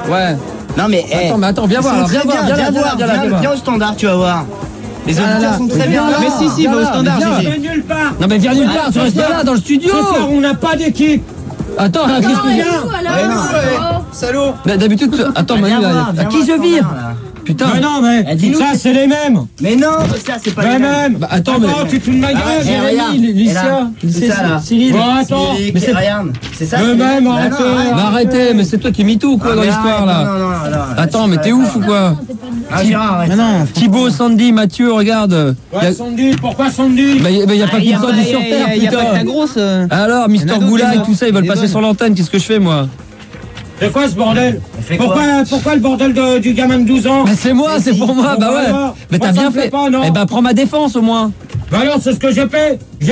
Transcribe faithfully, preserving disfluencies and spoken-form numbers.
Ouais. Non mais, hey, attends, mais attends, viens voir, alors, viens voir, viens, viens, viens, voir, viens, viens, viens, viens au standard, tu vas voir. Les viens auditeurs là, sont très viens bien. là, Mais si, si, viens va au là, standard, viens. Gégé. Nulle part. Non mais viens nulle part, tu restes là dans le studio. Ce soir, on n'a pas d'équipe. Attends, qu'est-ce que viens. Ouais, non, Salaud. Mais d'habitude, tu- attends, Viens Manu, voir, là, à viens qui voir je ton vire? verre, là. Putain. Mais non, mais Eh, dis-nous ça, que- c'est les mêmes. Mais non, ça c'est pas Les les mêmes. mêmes. Bah, attends, mais- tu te fous de ma gueule. Ah ouais, Jérémy, regarde. Lucia, Et là, Lucie, c'est ça, là. Cyril. Bon, attends. Cédric, mais c'est- regarde, c'est ça. Le c'est les même, Bah arrêtez. non, arrête. Mais arrêtez, mais c'est toi qui mis tout quoi Ah, dans mais l'histoire arrête, là. Non, non, non, non. Attends, mais t'es ouf ou quoi? Ah, Gérard, arrête. Mais non, Thibaut, Sandy, Mathieu, regarde. Y a- Ouais, Sandy, pourquoi Sandy? Bah, y a, bah, y a pas Ah, y qu'une a Sandy pas- sur y a- Terre, y a- y a pas que ta putain. grosse. euh. Alors, Y en a Mister d'autres, Goulag, des tout ça, ils veulent bonnes. passer sur l'antenne, qu'est-ce que je fais moi? C'est quoi ce bordel? fait quoi Pourquoi, pourquoi le bordel de- du gamin de douze ans? Mais c'est moi, c'est pour moi, Bon, bah bah ouais. alors, Mais moi, t'as ça bien me plaît fait. pas, non. Eh bah prends ma défense au moins. Bah alors, c'est ce que j'ai fait.